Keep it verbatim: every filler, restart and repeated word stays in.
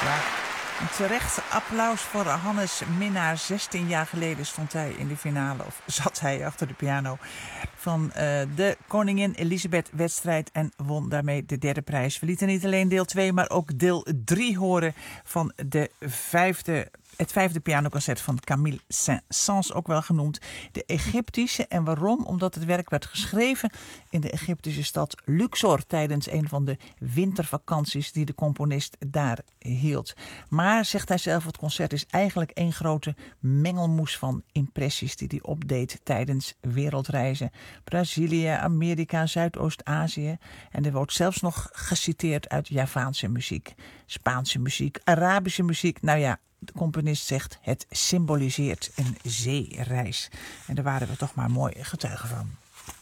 Ja. Een terecht applaus voor Hannes Minnaar. zestien jaar geleden stond hij in de finale, of zat hij achter de piano, van uh, de Koningin Elisabeth-wedstrijd en won daarmee de derde prijs. We lieten niet alleen deel twee, maar ook deel drie horen van de vijfde, het vijfde pianoconcert van Camille Saint-Saëns, ook wel genoemd de Egyptische. En waarom? Omdat het werk werd geschreven in de Egyptische stad Luxor tijdens een van de wintervakanties die de componist daar hield. Maar, zegt hij zelf, het concert is eigenlijk één grote mengelmoes van impressies die hij opdeed tijdens wereldreizen. Brazilië, Amerika, Zuidoost-Azië. En er wordt zelfs nog geciteerd uit Javaanse muziek, Spaanse muziek, Arabische muziek. Nou ja, de componist zegt het symboliseert een zeereis. En daar waren we toch maar mooi getuigen van.